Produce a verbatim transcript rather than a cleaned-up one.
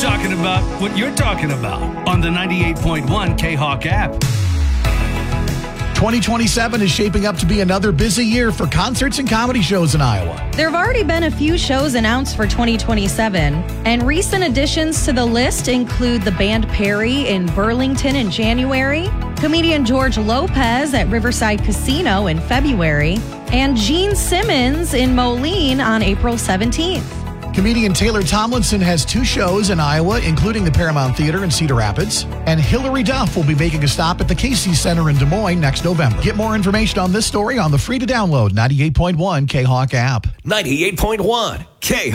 talking about what you're talking about on the ninety-eight point one K-Hawk app. twenty twenty-seven is shaping up to be another busy year for concerts and comedy shows in Iowa. There have already been a few shows announced for twenty twenty-seven, and recent additions to the list include the band Perry in Burlington in January, comedian George Lopez at Riverside Casino in February, and Gene Simmons in Moline on April seventeenth. Comedian Taylor Tomlinson has two shows in Iowa, including the Paramount Theater in Cedar Rapids. And Hillary Duff will be making a stop at the Casey Center in Des Moines next November. Get more information on this story on the free-to-download ninety-eight point one K-Hawk app. ninety-eight point one K